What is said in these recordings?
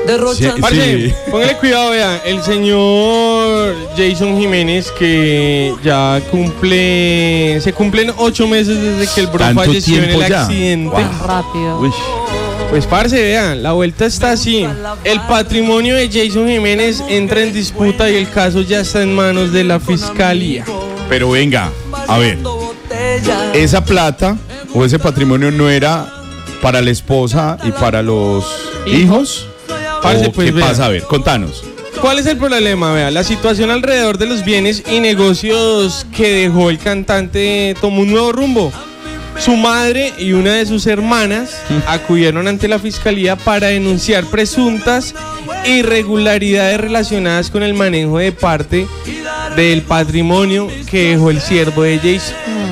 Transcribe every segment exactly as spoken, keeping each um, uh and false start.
Sí, Parce, sí. póngale cuidado, vea, el señor Jason Jiménez que ya cumple, se cumplen ocho meses desde que el bro ¿Tanto falleció en el tiempo ya? accidente. Wow. Rápido. Uy. Pues parce, vean, la vuelta está así. El patrimonio de Jason Jiménez entra en disputa y el caso ya está en manos de la fiscalía. Pero venga, a ver, esa plata o ese patrimonio no era para la esposa y para los hijos. Parce, ¿O pues, qué vea. pasa? A ver, contanos. ¿Cuál es el problema? Vea, la situación alrededor de los bienes y negocios que dejó el cantante tomó un nuevo rumbo. Su madre y una de sus hermanas acudieron ante la fiscalía para denunciar presuntas irregularidades relacionadas con el manejo de parte del patrimonio que dejó el siervo de Jason.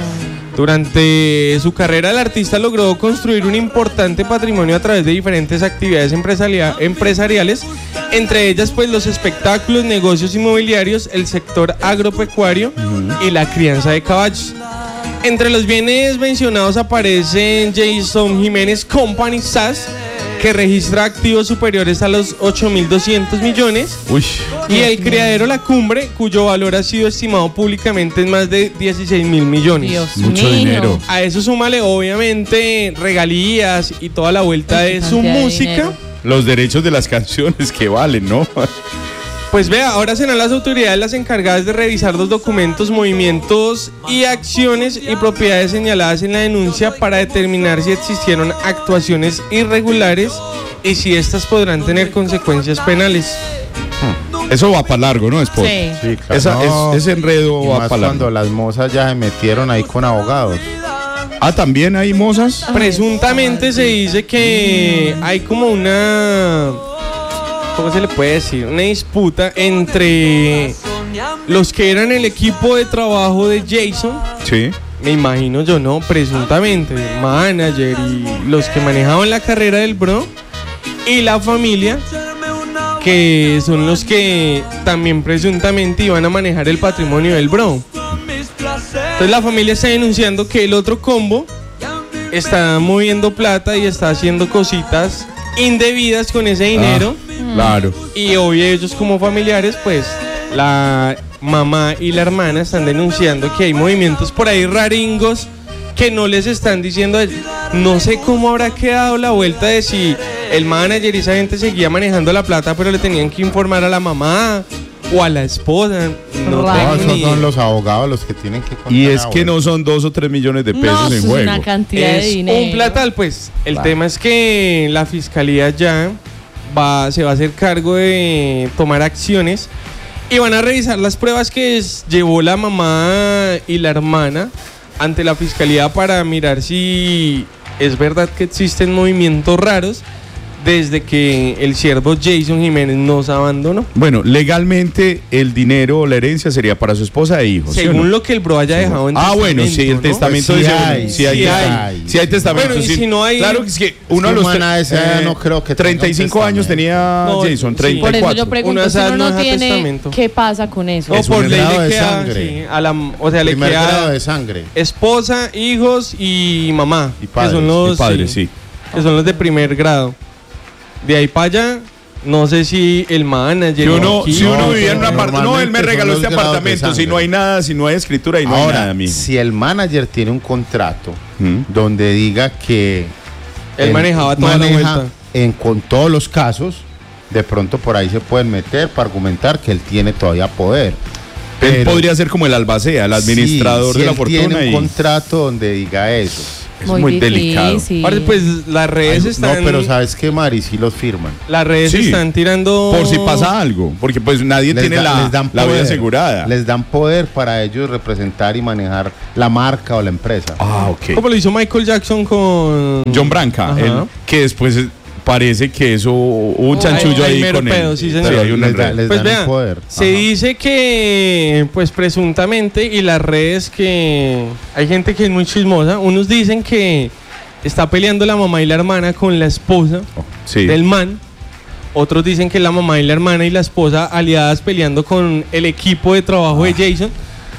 Durante su carrera, el artista logró construir un importante patrimonio a través de diferentes actividades empresaria- empresariales, entre ellas pues los espectáculos, negocios inmobiliarios, el sector agropecuario y la crianza de caballos. Entre los bienes mencionados aparecen Jason Jiménez Company S A S, que registra activos superiores a los ocho mil doscientos millones, Uy, y el criadero La Cumbre, cuyo valor ha sido estimado públicamente en más de dieciséis mil millones. Dios mucho mío. dinero. A eso súmale obviamente regalías y toda la vuelta Qué de su cantidad de música. dinero. Los derechos de las canciones que valen, ¿no? Pues vea, ahora serán las autoridades las encargadas de revisar los documentos, movimientos y acciones y propiedades señaladas en la denuncia para determinar si existieron actuaciones irregulares y si estas podrán tener consecuencias penales. Eso va para largo, ¿no, esposa? Sí. Sí, claro. Esa- No, es- ese enredo y va más para largo. cuando las mozas ya se metieron ahí con abogados. Ah, también hay mozas. Presuntamente se dice que hay como una, ¿cómo se le puede decir? Una disputa entre los que eran el equipo de trabajo de Jason, Sí. me imagino yo, no, presuntamente, el manager y los que manejaban la carrera del bro, y la familia, que son los que también presuntamente iban a manejar el patrimonio del bro. Entonces la familia está denunciando que el otro combo está moviendo plata y está haciendo cositas indebidas con ese dinero. Claro. Y obvio ellos como familiares, pues la mamá y la hermana están denunciando que hay movimientos por ahí raringos que no les están diciendo a ellos. No sé cómo habrá quedado la vuelta de si el manager y esa gente seguía manejando la plata, pero le tenían que informar a la mamá o a la esposa. No Raro. tengo No, esos ni son idea. los abogados los que tienen que contar. Y es la que no vuelta. son dos o tres millones de No, pesos eso en es juego. una cantidad de Es dinero. un platal, pues. El Claro. tema es que la fiscalía ya va, se va a hacer cargo de tomar acciones y van a revisar las pruebas que es- llevó la mamá y la hermana ante la fiscalía para mirar si es verdad que existen movimientos raros desde que el siervo Jason Jiménez nos abandonó. Bueno, legalmente el dinero o la herencia sería para su esposa e hijos. ¿sí o Según no? lo que el bro haya dejado en Ah, bueno, sí, el ¿no? testamento Pues sí dice, hay, bueno, sí hay, sí testamento. hay. Sí hay testamento. Bueno, y sí. si no hay- Claro que es que uno Es a que los humana tre- esa edad no creo que tenga treinta y cinco un años tenía No, Jason, sí. Por treinta y eso cuatro. yo pregunto, Una si uno edad no no deja tiene, testamento. ¿qué pasa con eso? No, Es por un ley grado le de queda, sangre. sí, a la, o sea, le Primer grado queda de sangre. esposa, hijos y mamá, Y padres, que son los, Y padre, sí. que son los de primer grado. De ahí para allá, no sé si el manager. Si uno, aquí- si uno no, vivía en un no, apartamento, no, él me normalmente regaló son este los grados de apartamento. Si sangre. no hay nada, si no hay escritura, y no hay Ahora, nada, mijo. si el manager tiene un contrato ¿Mm? donde diga que Él manejaba toda la maneja vuelta. en, con todos los casos, de pronto por ahí se pueden meter para argumentar que él tiene todavía poder. Él Pero podría ser como el albacea, el administrador sí, de si la él fortuna. tiene un Y contrato donde diga eso. es muy, delicado. Aparte, pues las redes Ay, están. No, pero ¿sabes qué, Mari? Sí los firman. Las redes Sí. están tirando. Por si pasa algo, porque pues nadie Les tiene da- la, les dan la vida poder. asegurada. Les dan poder para ellos representar y manejar la marca o la empresa. Ah, ok. Como lo hizo Michael Jackson con. John Branca, Ajá. él, que después eh, parece que eso hubo un Ay, chanchullo hay ahí mero con pedo, él. sí, señor. Sí, hay un les, da- enredo. les Pues dan el vea, poder. se Ajá. dice que, pues presuntamente, y las redes que hay gente que es muy chismosa, unos dicen que está peleando la mamá y la hermana con la esposa Sí. del man, otros dicen que la mamá y la hermana y la esposa aliadas peleando con el equipo de trabajo de Jason.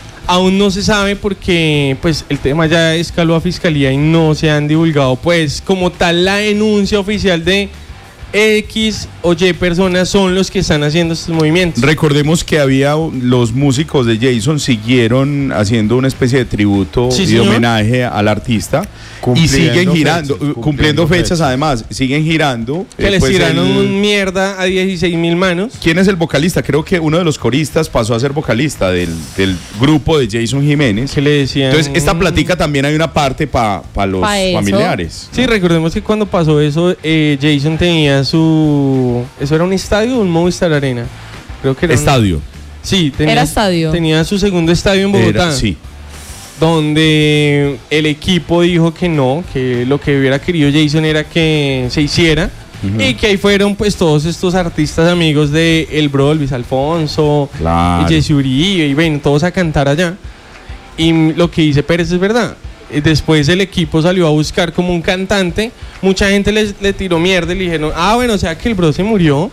Aún no se sabe porque pues el tema ya escaló a fiscalía y no se han divulgado pues como tal la denuncia oficial de X o Y personas son los que están haciendo estos movimientos. Recordemos que había los músicos de Jason siguieron haciendo una especie de tributo Sí, y señor. homenaje al artista y Cumpliendo siguen girando, fechas, cumpliendo, cumpliendo fechas, fechas. además, siguen girando. Que Eh, les pues tiraron el- un mierda a dieciséis mil manos. ¿Quién es el vocalista? Creo que uno de los coristas pasó a ser vocalista del, del grupo de Jason Jiménez. Que le decían. Entonces, esta platica también hay una parte para los Pa' eso. familiares. Sí, recordemos que cuando pasó eso, eh, Jason tenía su. ¿Eso era un estadio o un Movistar Arena? Creo que era. un- Estadio. Sí, tenía, Era estadio. Tenía su segundo estadio en Bogotá. Era- sí. Donde el equipo dijo que no, que lo que hubiera querido Jason era que se hiciera. Ujú. Y que ahí fueron pues todos estos artistas amigos de El Bro, Luis Alfonso, Claro. y Jesse Uribe, y bueno, todos a cantar allá. Y mm, lo que dice Pérez es verdad. Eh, Después el equipo salió a buscar como un cantante. Mucha gente les- le tiró mierda y le dijeron, ah, bueno, o sea que el Bro se murió.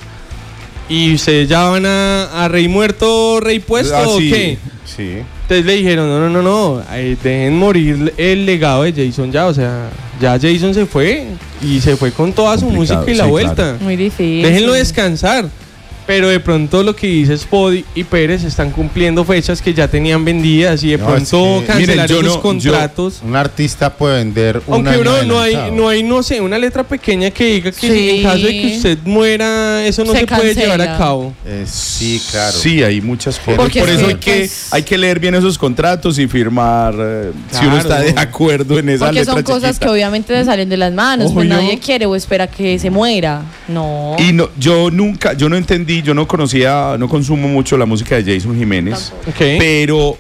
Y ustedes ya van a, a rey muerto, rey puesto, Ah, ¿o sí. qué? Sí. Entonces le dijeron, no, no, no, no, eh, dejen morir el legado de Jason ya, o sea, ya Jason se fue y se fue con toda su Complicado, música y la sí, vuelta. claro. Muy difícil. Déjenlo descansar. Pero de pronto lo que dice Spody y Pérez están cumpliendo fechas que ya tenían vendidas y de No, pronto es que- cancelar Miren, yo esos no- contratos. Un artista puede vender un Aunque año bro, no hay, adelantado. no hay, no sé, una letra pequeña que diga que Sí. si en caso de que usted muera, eso no se, Se puede llevar a cancela. cabo. Eh, sí, claro. Sí, hay muchas cosas. Porque Por eso sí, hay que, pues- hay que leer bien esos contratos y firmar eh, si uno Claro. está de acuerdo en esa Porque letra son cosas chiquita. que obviamente le salen de las manos, pues Obvio. nadie quiere o espera que se muera. No. Y no, yo nunca, yo no entendí, yo no conocía, no consumo mucho la música de Jason Jiménez, Tampoco. Ok. pero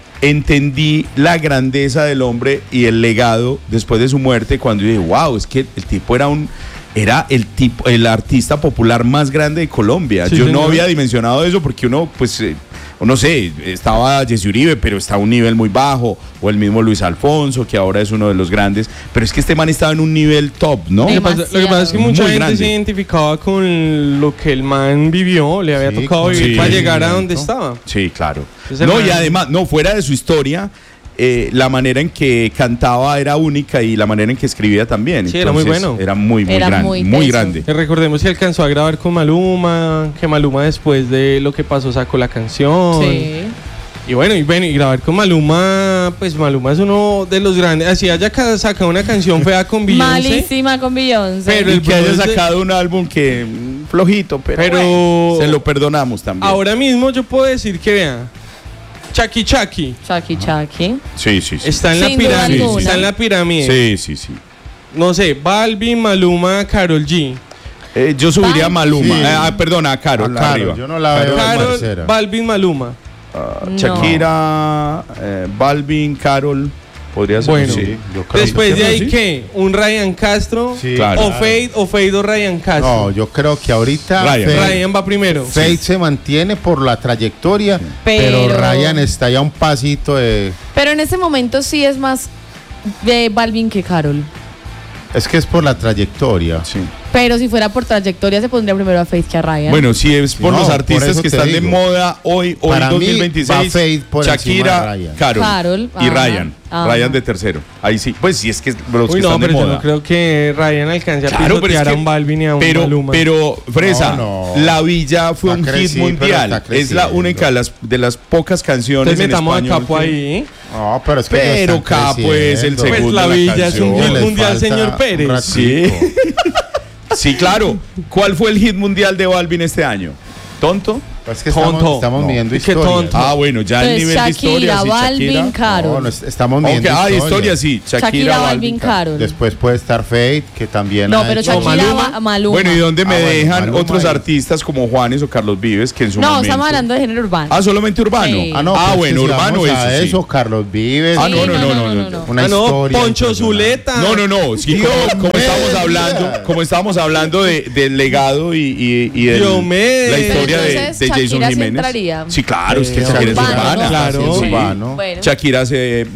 entendí la grandeza del hombre y el legado después de su muerte cuando yo dije, wow, es que el tipo era un era el tipo el artista popular más grande de Colombia. Sí, yo no señor. había dimensionado eso porque uno pues eh, no sé, estaba Jesse Uribe, pero está a un nivel muy bajo, o el mismo Luis Alfonso, que ahora es uno de los grandes, pero es que este man estaba en un nivel top, ¿no? Lo que, pasa, lo que pasa es que mucha Muy gente grande. se identificaba con lo que el man vivió, le había Sí, tocado con vivir sí. para llegar a donde ¿no? estaba. Sí, claro. Entonces, No, el y man- además, no, fuera de su historia, eh, la manera en que cantaba era única y la manera en que escribía también. Sí, era muy Entonces, bueno. Era muy, muy Era grande. muy Muy, teso. grande. Que recordemos que alcanzó a grabar con Maluma, que Maluma después de lo que pasó sacó la canción. Sí. Y bueno, y bueno, y grabar con Maluma, pues Maluma es uno de los grandes. Así haya ca- sacado una canción fea con Beyoncé. Malísima con Beyoncé. Pero Y el que haya bro es de- sacado un álbum que mm, flojito, pero, Pero- bueno, se lo perdonamos también. Ahora mismo yo puedo decir que vea, Chucky Chucky Chucky Chucky. Sí, sí, sí. está en la Sin duda pirámide. alguna. Está en la pirámide. Sí, sí, sí. No sé, Balvin, Maluma, Karol G. Eh, yo subiría a Maluma. Sí. Eh, ah, perdona, a Carol. A Karol, arriba. yo no la veo. Karol, Karol, tercera. Balvin, Maluma. ah, No. Shakira, eh, Balvin, Carol. Podría ser. Bueno, sí. yo creo Después que- de ahí, sí. ¿qué? ¿Un Ryan Castro? Sí, Claro. ¿O Fade o Fade o Ryan Castro? No, yo creo que ahorita Ryan. Fade, Ryan va primero. Fade se mantiene por la trayectoria, pero, Pero- Ryan está ya un pasito de... Pero en ese momento sí es más de Balvin que Carol. Es que es por la trayectoria. Sí. Pero si fuera por trayectoria se pondría primero a Faith que a Ryan. Bueno, si es por No, los por artistas eso que te están de digo. moda hoy, hoy Para mí, dos mil veintiséis, va Fade por encima Shakira, de Ryan. Carol, Carol, y ajá, Ryan. ajá. Ryan de tercero. Ahí sí. Pues sí, es que los Uy, que no, están de pero yo moda. no creo que Ryan alcance a Claro, pero es pisotear que- a un Balvin y a un pero, Maluma. pero, Fresa, No, no. La Villa fue Está un hit creciendo, mundial. pero está Es la creciendo. única de las, de las pocas canciones Entonces en metamos a español. Capo que- ahí. No, pero es que ya Pero están Capo es el creciendo. segundo. Pues La en Villa es un canción. hit Les mundial, falta señor un Pérez. ratico. Sí. Sí, claro. ¿Cuál fue el hit mundial de Balvin este año? ¿Tonto? Es que Tonto. estamos, estamos No. viendo Es que historias. tonto. Ah, bueno, ya el Entonces, nivel de historia. Shakira, sí, Balvin, Shakira. Carol. No, no, es- estamos Ok, viendo ah, historias. historia sí. Shakira, Shakira, Balvin, Balvin, Carol. Carol. Después puede estar Fade, que también No, ha pero hecho- Shakira, Maluma. Ba- Maluma. Bueno, ¿y dónde me Ah, bueno, dejan Maluma otros ahí. artistas como Juanes o Carlos Vives que en su No, momento... estamos hablando de género urbano. Ah, solamente urbano. Sí. Ah, no, ah pero es que bueno, si urbano vamos a eso, sí. eso, Carlos Vives. Ah, no, Sí, no, no, no, no, no. Una Ah, no, historia Poncho impresionante. Zuleta. No, no, no. Sí, como, como estábamos hablando, como estábamos hablando de, del legado y, y, y de Diomedes. la historia de, Entonces, de Jason Shakira sí Jiménez. entraría. Sí, claro, es que Eh, Shakira es urbano, urbana. ¿no? Claro. Sí, Sí. urbano. Bueno. Shakira hace